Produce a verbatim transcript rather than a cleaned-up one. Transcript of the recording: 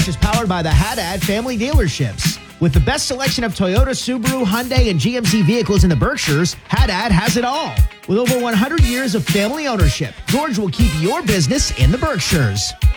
is powered by the Haddad family dealerships. With the best selection of Toyota, Subaru, Hyundai, and G M C vehicles in the Berkshires, Haddad has it all. With over one hundred years of family ownership, George will keep your business in the Berkshires.